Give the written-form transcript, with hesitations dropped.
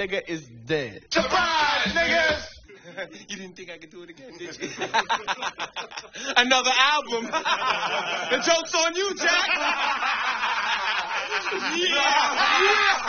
nigga is dead. Surprise, niggas! You didn't think I could do it again, did you? Another album. The joke's on you, Jack. Yeah.